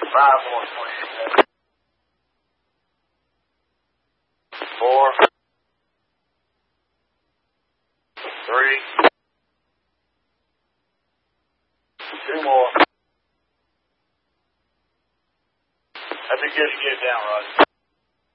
5 more 27. 4. 3. 2 more. That'd be good to get it down, Roger.